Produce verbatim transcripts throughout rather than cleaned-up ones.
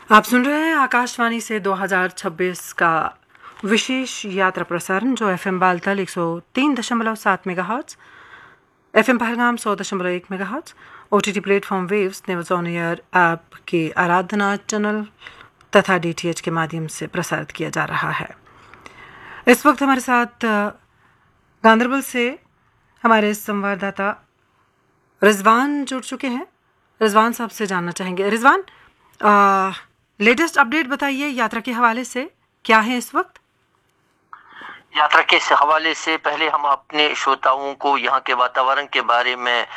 आप सुन रहे हैं आकाशवाणी से दो हज़ार छब्बीस का विशेष यात्रा प्रसारण, जो एफएम बालतल एक सौ तीन दशमलव सात मेगाहर्ट्ज, एफएम पहलगाम सौ दशमलव एक megahertz, OTT platform waves, news on air app के आराधना चैनल तथा डीटीएच के माध्यम से प्रसारित किया जा रहा है। इस वक्त हमारे साथ गांधरबल से हमारे संवाददाता रिजवान जुड़ चुके हैं। रिजवान साहब से जानना चाहेंगे। रिजवान, लेटेस्ट अपडेट बताइए यात्रा के हवाले से, क्या है इस वक्त? यात्रा के हवाले से पहले हम अपने श्रोताओं को यहाँ के वातावरण के बारे में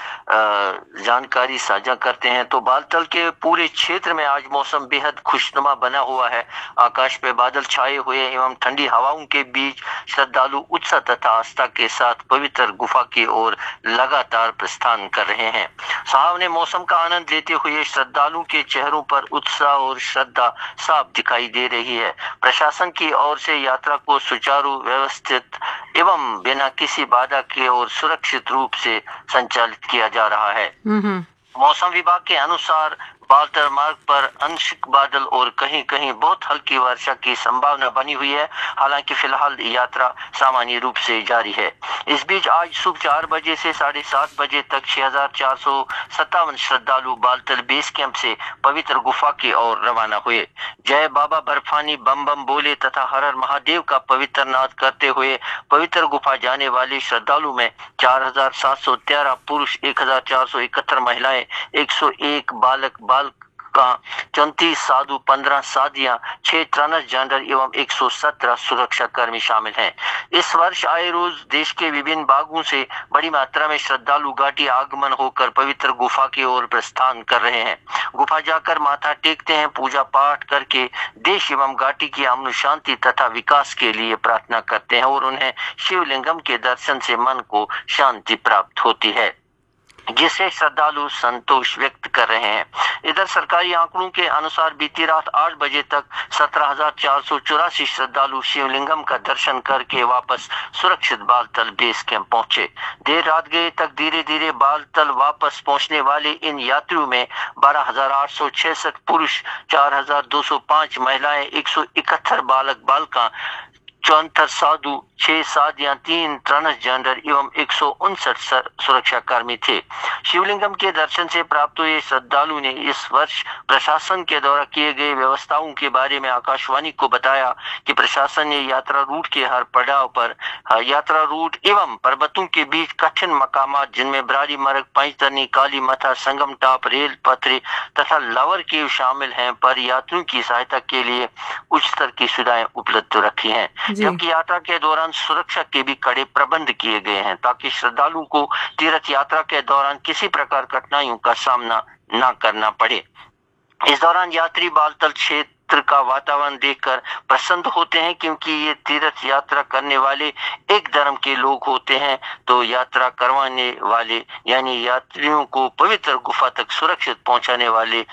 जानकारी साझा करते हैं। तो बालतल के पूरे क्षेत्र में आज मौसम बेहद खुशनुमा बना हुआ है। आकाश पे बादल छाए हुए एवं ठंडी हवाओं के बीच श्रद्धालु उत्साह तथा आस्था के साथ पवित्र गुफा की ओर लगातार प्रस्थान कर रहे हैं। सुहावने मौसम का आनंद लेते हुए श्रद्धालुओं के चेहरों पर उत्साह और श्रद्धा साफ दिखाई दे रही है। प्रशासन की ओर से यात्रा को सुचारू व्यवस्थित एवं बिना किसी बाधा के और सुरक्षित रूप से संचालित किया जा रहा है। मौसम विभाग के अनुसार बालतल मार्ग पर आंशिक बादल और कहीं कहीं बहुत हल्की वर्षा की संभावना बनी हुई है। हालांकि फिलहाल यात्रा सामान्य रूप से जारी है। इस बीच आज सुबह चार बजे से साढ़े सात बजे तक छह हजार चार सौ सत्तावन श्रद्धालु बालतल बेस कैंप से पवित्र गुफा की ओर रवाना हुए। जय बाबा बर्फानी बम बम बोले तथा हर हर महादेव का पवित्र नाद करते हुए पवित्र गुफा जाने वाले श्रद्धालु में चार हजार सात सौ तेरह पुरुष, एक हजार चार सौ इकहत्तर महिलाएं, एक सौ एक बालक बाल का चौंतीस साधु, पंद्रह साधियां, छह ट्रांसजेंडर एवं एक सौ सत्रह सुरक्षा कर्मी शामिल हैं। इस वर्ष आए रोज देश के विभिन्न भागों से बड़ी मात्रा में श्रद्धालु घाटी आगमन होकर पवित्र गुफा की ओर प्रस्थान कर रहे हैं। गुफा जाकर माथा टेकते हैं, पूजा पाठ करके देश एवं घाटी की अमन शांति तथा विकास के लिए प्रार्थना करते हैं और उन्हें शिवलिंगम के दर्शन से मन को शांति प्राप्त होती है, जिससे श्रद्धालु संतोष व्यक्त कर रहे हैं। इधर सरकारी आंकड़ों के अनुसार बीती रात आठ बजे तक सत्रह हजार चार सौ चौरासी श्रद्धालु शिवलिंगम का दर्शन करके वापस सुरक्षित बालतल बेस कैंप पहुंचे। देर रात गए तक धीरे धीरे बालतल वापस पहुंचने वाले इन यात्रियों में बारह हजार आठ सौ छियासठ पुरुष, चार हजार दो सौ पांच महिलाएं, एक सौ इकहत्तर बालक बालिका, चौहत्तर साधु, छह साधियां, तीन ट्रांसजेंडर एवं एक सौ उनसठ सुरक्षा कर्मी थे। शिवलिंगम के दर्शन से प्राप्त हुए श्रद्धालु ने इस वर्ष प्रशासन के द्वारा किए गए व्यवस्थाओं के बारे में आकाशवाणी को बताया कि प्रशासन ने यात्रा रूट के हर पड़ाव पर यात्रा रूट एवं पर्वतों के बीच कठिन मकामात, जिनमें ब्रारी मर्ग, पंचतरनी, काली मथा, संगम टाप, रेल पथरी तथा लावर केव शामिल हैं, पर यात्रियों की सहायता के लिए उच्च स्तर की सुविधाएं उपलब्ध रखी हैं। जबकि यात्रा के दौरान सुरक्षा के भी कड़े प्रबंध किए गए हैं ताकि श्रद्धालुओं को तीर्थ यात्रा के दौरान किसी प्रकार कठिनाइयों का सामना न करना पड़े। इस दौरान यात्री बालतल क्षेत्र का वातावरण देखकर प्रसन्न होते हैं, क्योंकि ये तीर्थ यात्रा करने वाले एक धर्म के लोग होते हैं। तो यात्रा करवाने वाले यानी यात्रियों को पवित्र गुफा तक सुरक्षित पहुंचाने वाले